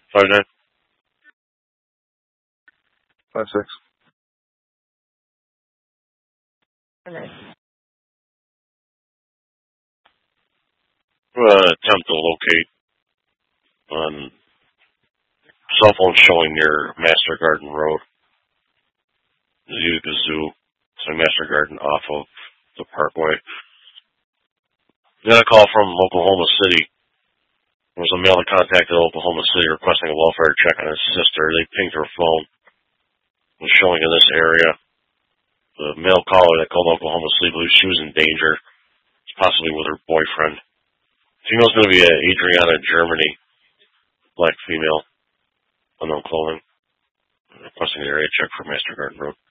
59. 56. Attempt to locate on cell phone showing near Master Garden Road, the Utica Zoo, so Master Garden off of the Parkway. Got a call from Oklahoma City. There was a male that contacted Oklahoma City requesting a welfare check on his sister. They pinged her phone. It was showing in this area. The male caller that called Oklahoma City believes she was in danger, possibly with her boyfriend. Female's going to be Adriana, Germany, black female, unknown clothing, requesting an area check for Master Garden Road.